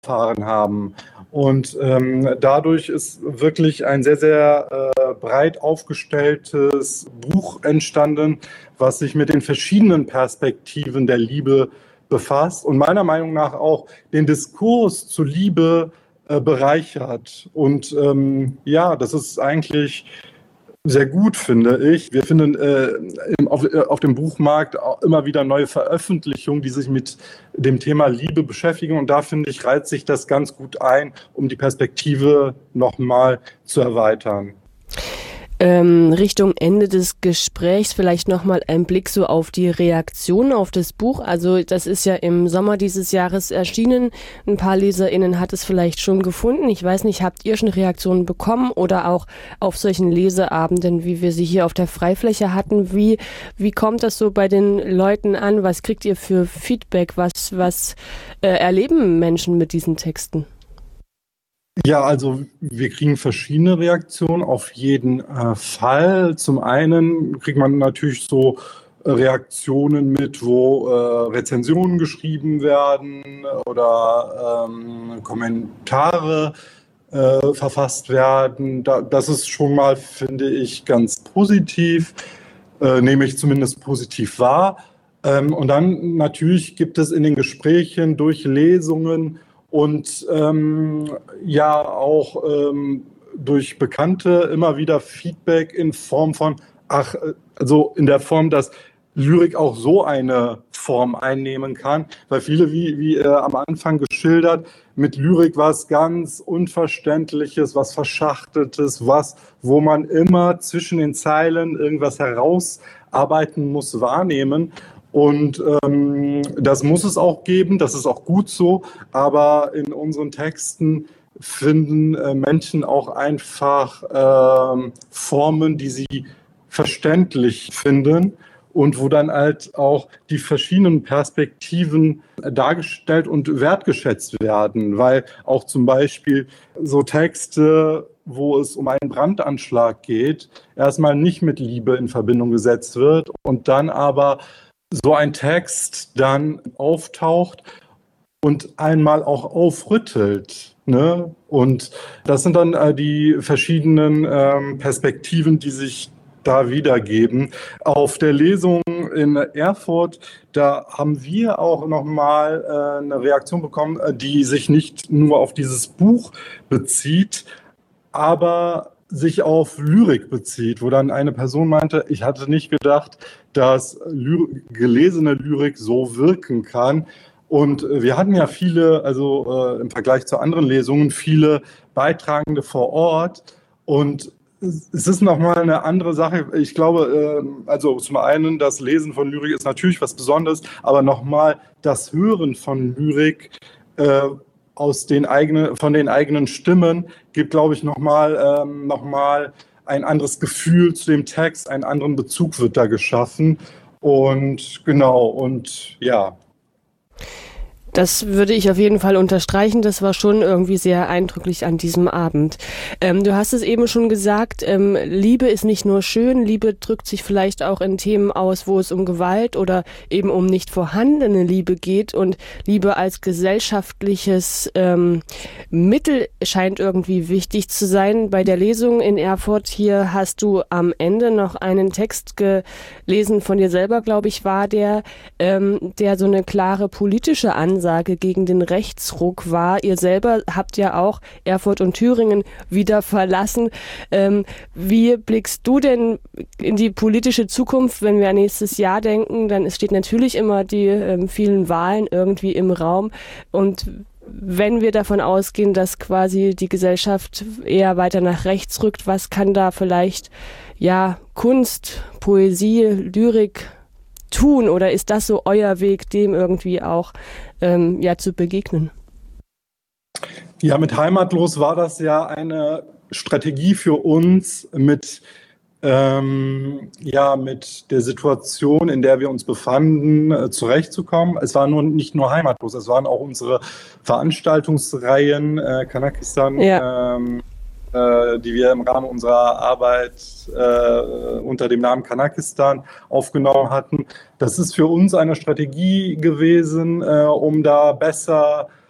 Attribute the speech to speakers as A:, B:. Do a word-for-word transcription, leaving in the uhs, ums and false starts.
A: erfahren haben. Und ähm, dadurch ist wirklich ein sehr, sehr äh, breit aufgestelltes Buch entstanden, was sich mit den verschiedenen Perspektiven der Liebe befasst und meiner Meinung nach auch den Diskurs zur Liebe äh, bereichert. Und ähm, ja, das ist eigentlich sehr gut, finde ich. Wir finden äh, im, auf, äh, auf dem Buchmarkt auch immer wieder neue Veröffentlichungen, die sich mit dem Thema Liebe beschäftigen. Und da, finde ich, reiht sich das ganz gut ein, um die Perspektive nochmal zu erweitern.
B: Ähm, Richtung Ende des Gesprächs vielleicht nochmal ein Blick so auf die Reaktion auf das Buch. Also das ist ja im Sommer dieses Jahres erschienen. Ein paar LeserInnen hat es vielleicht schon gefunden. Ich weiß nicht, habt ihr schon Reaktionen bekommen oder auch auf solchen Leseabenden, wie wir sie hier auf der Freifläche hatten? Wie, wie kommt das so bei den Leuten an? Was kriegt ihr für Feedback? Was, was äh, erleben Menschen mit diesen Texten?
A: Ja, also wir kriegen verschiedene Reaktionen auf jeden äh, Fall. Zum einen kriegt man natürlich so äh, Reaktionen mit, wo äh, Rezensionen geschrieben werden oder ähm, Kommentare äh, verfasst werden. Da, das ist schon mal, finde ich, ganz positiv, äh, nehme ich zumindest positiv wahr. Ähm, und dann natürlich gibt es in den Gesprächen durch Lesungen und ähm, ja auch ähm, durch Bekannte immer wieder Feedback in Form von, ach, also in der Form, dass Lyrik auch so eine Form einnehmen kann, weil viele, wie, wie äh, am Anfang geschildert, mit Lyrik was ganz Unverständliches, was Verschachteltes, was, wo man immer zwischen den Zeilen irgendwas herausarbeiten muss, wahrnehmen. Und ähm, das muss es auch geben, das ist auch gut so, aber in unseren Texten finden äh, Menschen auch einfach äh, Formen, die sie verständlich finden und wo dann halt auch die verschiedenen Perspektiven dargestellt und wertgeschätzt werden, weil auch zum Beispiel so Texte, wo es um einen Brandanschlag geht, erstmal nicht mit Liebe in Verbindung gesetzt wird und dann aber so ein Text dann auftaucht und einmal auch aufrüttelt. Ne? Und das sind dann äh, die verschiedenen ähm, Perspektiven, die sich da wiedergeben. Auf der Lesung in Erfurt, da haben wir auch nochmal äh, eine Reaktion bekommen, die sich nicht nur auf dieses Buch bezieht, aber sich auf Lyrik bezieht, wo dann eine Person meinte, ich hatte nicht gedacht, dass Ly- gelesene Lyrik so wirken kann. Und wir hatten ja viele, also äh, im Vergleich zu anderen Lesungen, viele Beitragende vor Ort. Und es ist nochmal eine andere Sache. Ich glaube, äh, also zum einen, das Lesen von Lyrik ist natürlich was Besonderes, aber nochmal das Hören von Lyrik äh, aus den eigenen, von den eigenen Stimmen gibt, glaube ich, nochmal ähm, noch mal ein anderes Gefühl zu dem Text, einen anderen Bezug wird da geschaffen. Und genau, und ja.
B: Das würde ich auf jeden Fall unterstreichen. Das war schon irgendwie sehr eindrücklich an diesem Abend. Ähm, du hast es eben schon gesagt, ähm, Liebe ist nicht nur schön, Liebe drückt sich vielleicht auch in Themen aus, wo es um Gewalt oder eben um nicht vorhandene Liebe geht. Und Liebe als gesellschaftliches ähm, Mittel scheint irgendwie wichtig zu sein. Bei der Lesung in Erfurt hier hast du am Ende noch einen Text gelesen von dir selber, glaube ich, war der, ähm, der so eine klare politische Ansage Ansage gegen den Rechtsruck war. Ihr selber habt ja auch Erfurt und Thüringen wieder verlassen. Ähm, wie blickst du denn in die politische Zukunft, wenn wir an nächstes Jahr denken? Dann es steht natürlich immer die ähm, vielen Wahlen irgendwie im Raum. Und wenn wir davon ausgehen, dass quasi die Gesellschaft eher weiter nach rechts rückt, was kann da vielleicht ja Kunst, Poesie, Lyrik tun, oder ist das so euer Weg, dem irgendwie auch ähm, ja, zu begegnen?
A: Ja, mit Heimatlos war das ja eine Strategie für uns, mit, ähm, ja, mit der Situation, in der wir uns befanden, äh, zurechtzukommen. Es war nur nicht nur Heimatlos, es waren auch unsere Veranstaltungsreihen, äh, Kanakistan, ja. ähm, die wir im Rahmen unserer Arbeit äh, unter dem Namen Kanakistan aufgenommen hatten. Das ist für uns eine Strategie gewesen, äh, um da besser